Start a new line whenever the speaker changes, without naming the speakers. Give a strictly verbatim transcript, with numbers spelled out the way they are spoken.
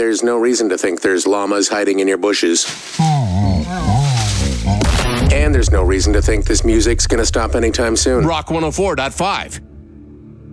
there's no reason to think there's llamas hiding in your bushes. And there's no reason to think this music's gonna stop anytime soon.
Rock one oh four point five.